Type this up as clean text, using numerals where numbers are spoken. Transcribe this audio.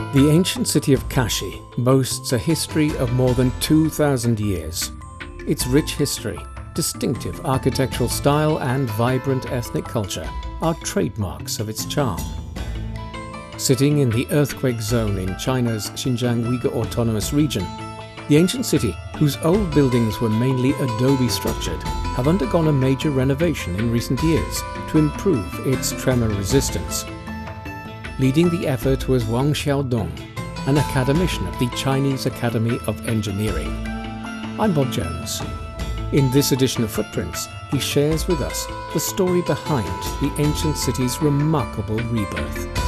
The ancient city of Kashi boasts a history of more than 2,000 years. Its rich history, distinctive architectural style and vibrant ethnic culture are trademarks of its charm. Sitting in the earthquake zone in China's Xinjiang Uyghur Autonomous Region, the ancient city, whose old buildings were mainly adobe structured, have undergone a major renovation in recent years to improve its tremor resistance. Leading the effort was Wang Xiaodong, an academician of the Chinese Academy of Engineering. I'm Bob Jones. In this edition of Footprints, he shares with us the story behind the ancient city's remarkable rebirth.